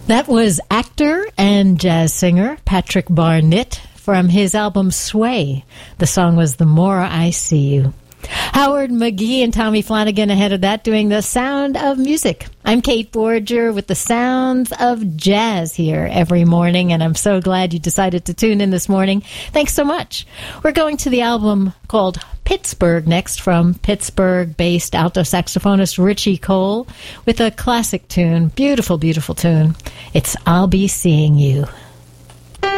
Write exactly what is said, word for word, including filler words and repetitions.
That was actor and jazz singer Patrick Barnett from his album Sway. The song was The More I See You. Howard McGee and Tommy Flanagan ahead of that doing The Sound of Music. I'm Kate Borger with the sounds of jazz here every morning, and I'm so glad you decided to tune in this morning. Thanks so much. We're going to the album called Pittsburgh next from Pittsburgh-based alto saxophonist Richie Cole with a classic tune, beautiful, beautiful tune. It's I'll Be Seeing You.